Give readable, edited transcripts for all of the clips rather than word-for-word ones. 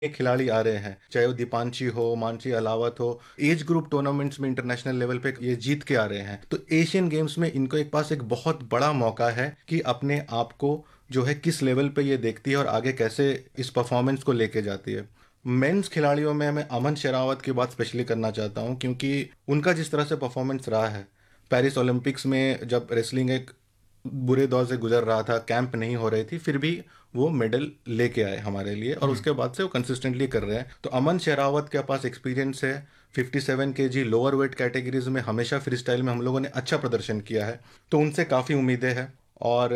खिलाड़ी आ रहे हैं, चाहे वो दीपांशी हो, मानसी अलावत हो, एज ग्रुप टूर्नामेंट्स में इंटरनेशनल लेवल पे ये जीत के आ रहे हैं। तो एशियन गेम्स में इनको एक पास एक बहुत बड़ा मौका है कि अपने आप को जो है किस लेवल पे ये देखती है और आगे कैसे इस परफॉर्मेंस को लेके जाती है। मेंस खिलाड़ियों में मैं अमन शेरावत की बात स्पेशली करना चाहता हूँ, क्योंकि उनका जिस तरह से परफॉर्मेंस रहा है पेरिस ओलंपिक्स में, जब रेसलिंग एक बुरे दौर से गुजर रहा था, कैंप नहीं हो रही थी, फिर भी वो मेडल लेके आए हमारे लिए और उसके बाद से वो कंसिस्टेंटली कर रहे हैं। तो अमन शेरावत के पास एक्सपीरियंस है। 57 केजी लोअर वेट कैटेगरीज में हमेशा फ्री स्टाइल में हम लोगों ने अच्छा प्रदर्शन किया है, तो उनसे काफ़ी उम्मीदें हैं। और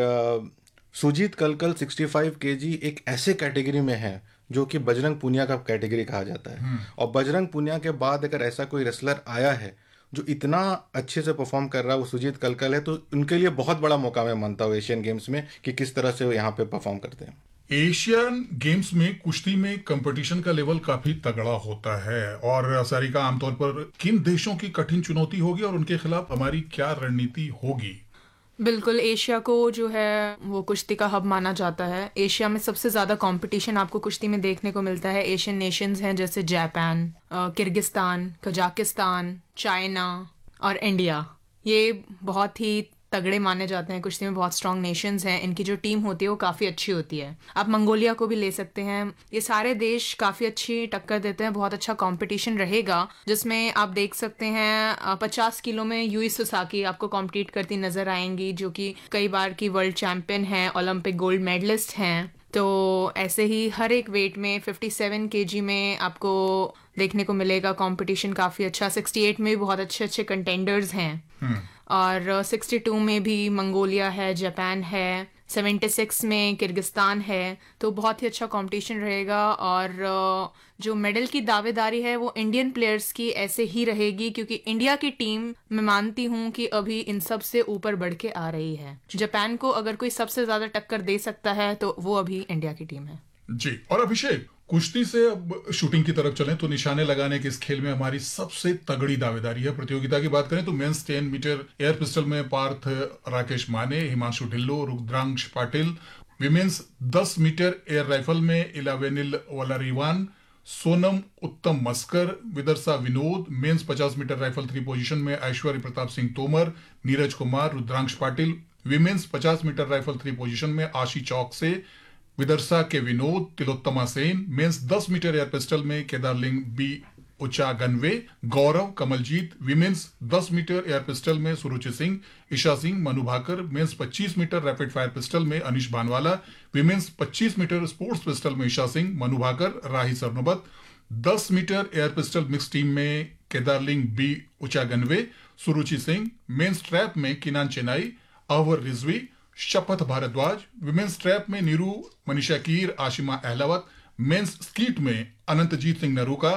सुजीत कलकल 65 केजी एक ऐसे कैटेगरी में है जो कि बजरंग पूनिया का कैटेगरी कहा जाता है। और बजरंग पूनिया के बाद अगर ऐसा कोई रेसलर आया है जो इतना अच्छे से परफॉर्म कर रहा है, वो सुजीत कलकल है। तो उनके लिए बहुत बड़ा मौका मैं मानता हूँ एशियन गेम्स में कि किस तरह से वो यहाँ पे परफॉर्म करते हैं। एशियन गेम्स में कुश्ती में कंपटीशन का लेवल काफी तगड़ा होता है। और सारिका, आमतौर पर किन देशों की कठिन चुनौती होगी और उनके खिलाफ हमारी क्या रणनीति होगी? बिल्कुल, एशिया को जो है वो कुश्ती का हब माना जाता है। एशिया में सबसे ज़्यादा कंपटीशन आपको कुश्ती में देखने को मिलता है। एशियन नेशंस हैं जैसे जापान, किर्गिस्तान, कजाकिस्तान, चाइना और इंडिया। ये बहुत ही तगड़े माने जाते हैं कुश्ती में, बहुत स्ट्रॉन्ग नेशंस हैं। इनकी जो टीम होती है वो काफ़ी अच्छी होती है। आप मंगोलिया को भी ले सकते हैं। ये सारे देश काफ़ी अच्छी टक्कर देते हैं। बहुत अच्छा कंपटीशन रहेगा जिसमें आप देख सकते हैं 50 किलो में यूई सुसाकी आपको कॉम्पीट करती नजर आएंगी, जो कि कई बार की वर्ल्ड चैंपियन हैं, ओलंपिक गोल्ड मेडलिस्ट हैं। तो ऐसे ही हर एक वेट में 57 केजी में आपको देखने को मिलेगा कंपटीशन काफ़ी अच्छा। 68 में भी बहुत अच्छे अच्छे कंटेंडर्स हैं और 62 में भी मंगोलिया है, जापान है, 76 में किर्गिस्तान है। तो बहुत ही अच्छा कंपटीशन रहेगा। और जो मेडल की दावेदारी है वो इंडियन प्लेयर्स की ऐसे ही रहेगी, क्योंकि इंडिया की टीम मैं मानती हूँ कि अभी इन सब से ऊपर बढ़ के आ रही है। जापान को अगर कोई सबसे ज्यादा टक्कर दे सकता है तो वो अभी इंडिया की टीम है जी। और अभिषेक, कुश्ती से अब शूटिंग की तरफ चलें तो निशाने लगाने के इस खेल में हमारी सबसे तगड़ी दावेदारी है। प्रतियोगिता की बात करें तो मेंस 10 मीटर एयर पिस्टल में पार्थ राकेश माने, Himanshu Dhillon, Rudransh Patil. Women's 10 metre air rifle में इलावेनिल वलारीवान, सोनम उत्तम मस्कर, विदर्शा Vinod. Mains 50 metre rifle 3 position में ऐश्वर्य Pratap Singh Tomar, Neeraj Kumar, Rudransh Patil. Women's 50 metre rifle 3 position में आशी चौक से विदर्शा के Vinod, Tilottama Sen. Mains 10 metre air pistol में केदारलिंग बी उचागनवे, गौरव Kamaljeet. Women's 10 metre air pistol में सुरुचि Singh, Isha Singh, Manu Bhaker. Mains 25 metre rapid fire pistol में अनिश Bhanwala. Women's 25 metre sports pistol में Isha Singh, Manu Bhaker, Rahi Sarnobat. 10 metre air pistol mix team में केदारलिंग बी उचागनवे, सुरुचि सिंह। मेंस ट्रैप में किनान चेनाई, अहवर रिजवी, शपथ भारद्वाज। विमेंस ट्रैप में नीरू, मनीषा कीर, आशिमा अहलावत। मेंस स्कीट में अनंतजीत सिंह नरूका,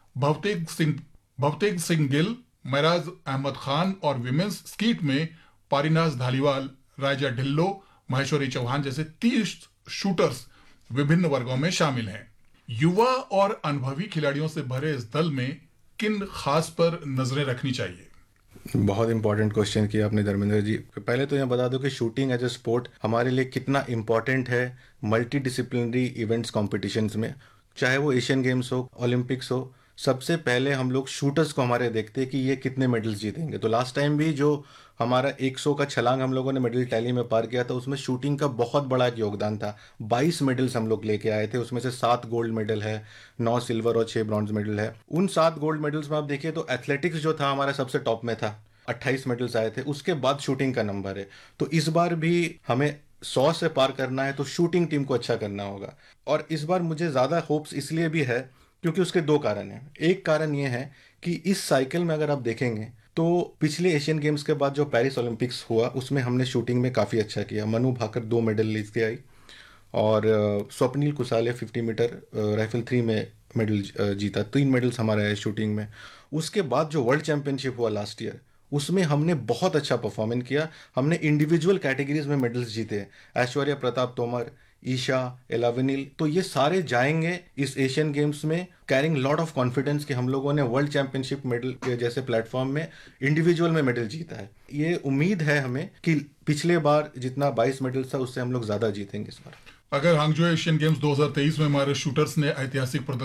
भवतेग सिंह गिल, महराज अहमद खान। और विमेंस स्कीट में पारिनाज धालीवाल, राजा ढिल्लो, महेश्वरी चौहान जैसे 30 शूटर्स विभिन्न वर्गों में शामिल हैं। युवा और अनुभवी खिलाड़ियों से भरे इस दल में किन खास पर नजरें रखनी चाहिए? बहुत इंपॉर्टेंट क्वेश्चन किया आपने धर्मेंद्र जी। पहले तो यहाँ बता दो कि शूटिंग एज ए स्पोर्ट हमारे लिए कितना इंपॉर्टेंट है मल्टी डिसिप्लिनरी इवेंट्स कॉम्पिटिशन्स में, चाहे वो एशियन गेम्स हो, ओलंपिक्स हो। सबसे पहले हम लोग शूटर्स को हमारे देखते हैं कि ये कितने मेडल्स जीतेंगे। तो लास्ट टाइम भी जो हमारा 100 का छलांग हम लोगों ने मेडल टैली में पार किया था, उसमें शूटिंग का बहुत बड़ा एक योगदान था। 22 मेडल्स हम लोग लेके आए थे, उसमें से 7 गोल्ड मेडल है, 9 सिल्वर और 6 ब्रॉन्ज मेडल है। उन 7 गोल्ड मेडल्स में आप देखिए तो एथलेटिक्स जो था हमारा सबसे टॉप में था, 28 मेडल्स आए थे। उसके बाद शूटिंग का नंबर है। तो इस बार भी हमें 100 से पार करना है तो शूटिंग टीम को अच्छा करना होगा। और इस बार मुझे ज़्यादा होप्स इसलिए भी है क्योंकि उसके 2 कारण हैं। एक कारण ये है कि इस साइकिल में अगर आप देखेंगे तो पिछले एशियन गेम्स के बाद जो पेरिस ओलंपिक्स हुआ उसमें हमने शूटिंग में काफ़ी अच्छा किया। मनु भाकर 2 मेडल लेके आई और स्वप्निल कुसाले 50 मीटर राइफल 3 में मेडल जीता। 3 मेडल्स हमारे आए शूटिंग में। उसके बाद जो वर्ल्ड चैंपियनशिप हुआ लास्ट ईयर, उसमें हमने बहुत अच्छा परफॉर्मेंस किया। हमने इंडिविजुअल कैटेगरीज में मेडल्स जीते। ऐश्वर्या प्रताप तोमर, ईशा, एलावेनिल, तो ये सारे जाएंगे इस एशियन गेम्स में कैरिंग लॉट ऑफ कॉन्फिडेंस कि हम लोगों ने वर्ल्ड चैंपियनशिप मेडल के जैसे प्लेटफॉर्म में इंडिविजुअल में मेडल जीता है। ये उम्मीद है हमें कि पिछले बार जितना 22 मेडल था उससे हम लोग ज्यादा जीतेंगे इस बार। अगर हांगजो एशियन गेम्स 2023 में हमारे शूटर्स ने ऐतिहासिक